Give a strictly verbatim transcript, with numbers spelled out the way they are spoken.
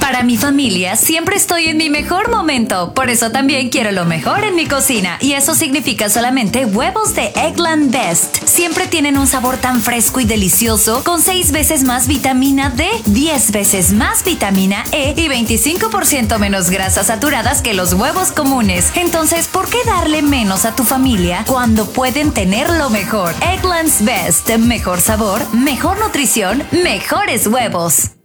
Para mi familia siempre estoy en mi mejor momento, por eso también quiero lo mejor en mi cocina, y eso significa solamente huevos de Eggland Best. Siempre tienen un sabor tan fresco y delicioso, con seis veces más vitamina D, diez veces más vitamina E y veinticinco por ciento menos grasas saturadas que los huevos comunes. Entonces, ¿por qué darle menos a tu familia cuando pueden tener lo mejor? Eggland's Best. Mejor sabor, mejor nutrición, mejores huevos.